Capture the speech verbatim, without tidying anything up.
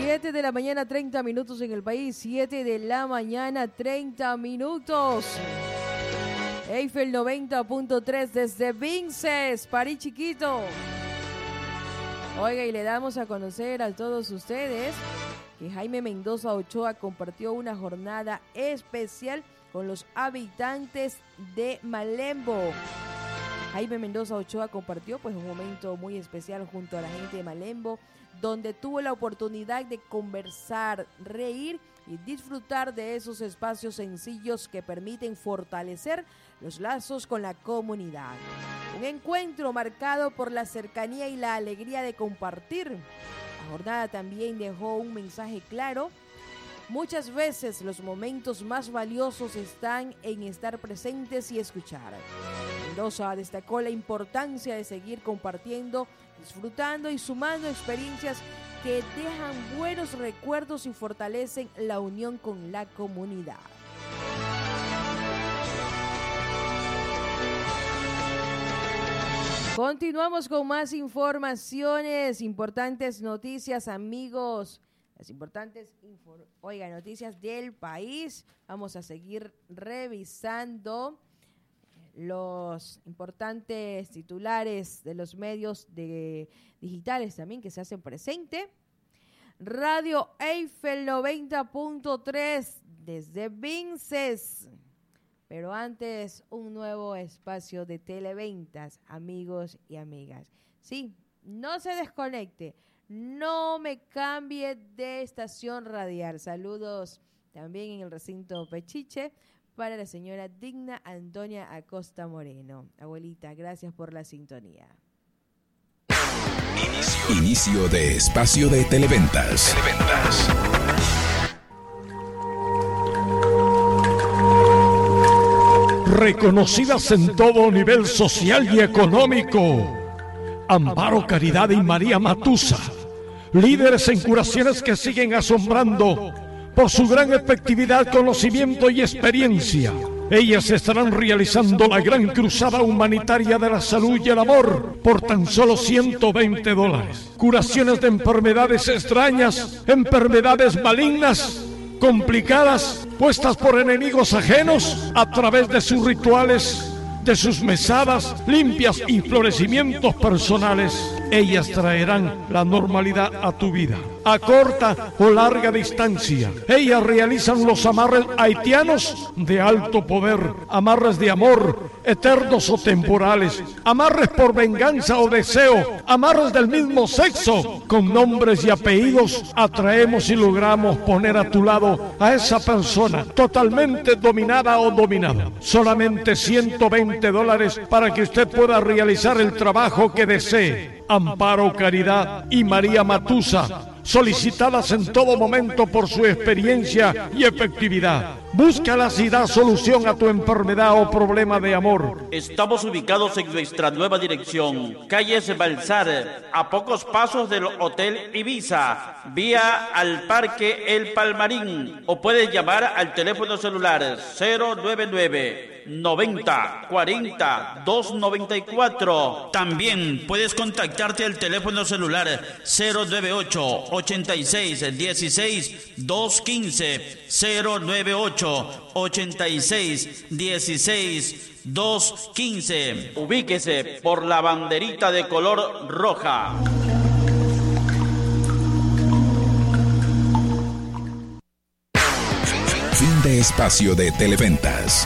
siete de la mañana, treinta minutos en el país. siete de la mañana, treinta minutos. Eiffel noventa punto tres desde Vinces, París chiquito. Oiga, y le damos a conocer a todos ustedes que Jaime Mendoza Ochoa compartió una jornada especial con los habitantes de Malembo. Jaime Mendoza Ochoa compartió pues un momento muy especial junto a la gente de Malembo, donde tuvo la oportunidad de conversar, reír y disfrutar de esos espacios sencillos que permiten fortalecer los lazos con la comunidad. Un encuentro marcado por la cercanía y la alegría de compartir. La jornada también dejó un mensaje claro. Muchas veces los momentos más valiosos están en estar presentes y escuchar. Mendoza destacó la importancia de seguir compartiendo, disfrutando y sumando experiencias que dejan buenos recuerdos y fortalecen la unión con la comunidad. Continuamos con más informaciones, importantes noticias, amigos. Las importantes, infor- oiga, noticias del país. Vamos a seguir revisando los importantes titulares de los medios de, digitales también que se hacen presente. Radio Eiffel noventa punto tres desde Vinces. Pero antes, un nuevo espacio de televentas, amigos y amigas. Sí, no se desconecte, no me cambie de estación radial. Saludos también en el recinto Pechiche para la señora Digna Antonia Acosta Moreno. Abuelita, gracias por la sintonía. Inicio, Inicio de espacio de televentas. Televentas. Reconocidas en todo nivel social y económico, Amparo Caridad y María Matusa, líderes en curaciones que siguen asombrando por su gran efectividad, conocimiento y experiencia. Ellas estarán realizando la gran cruzada humanitaria de la salud y el amor por tan solo ciento veinte dólares. Curaciones de enfermedades extrañas, enfermedades malignas, complicadas, puestas por enemigos ajenos a través de sus rituales, de sus mesadas limpias y florecimientos personales. Ellas traerán la normalidad a tu vida, a corta o larga distancia. Ellas realizan los amarres haitianos de alto poder, amarres de amor, eternos o temporales, amarres por venganza o deseo, amarres del mismo sexo. Con nombres y apellidos atraemos y logramos poner a tu lado a esa persona totalmente dominada o dominado. Solamente ciento veinte dólares para que usted pueda realizar el trabajo que desee. Amparo Caridad y María Matusa, solicitadas en todo momento por su experiencia y efectividad. Búscalas y da solución a tu enfermedad o problema de amor. Estamos ubicados en nuestra nueva dirección, calle Balsar, a pocos pasos del Hotel Ibiza, vía al Parque El Palmarín, o puedes llamar al teléfono celular cero nueve nueve, noventa, cuarenta, doscientos noventa y cuatro. También puedes contactarte al teléfono celular cero nueve ocho, ochenta y seis, dieciséis, doscientos quince, cero nueve ocho, ochenta y seis, dieciséis, doscientos quince. Ubíquese por la banderita de color roja. Fin de espacio de televentas.